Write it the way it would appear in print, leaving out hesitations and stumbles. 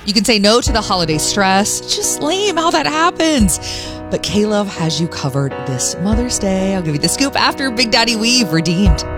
You can say no to the holiday stress. It's just lame how that happens. But K-Love has you covered this Mother's Day. I'll give you the scoop after Big Daddy Weave redeemed.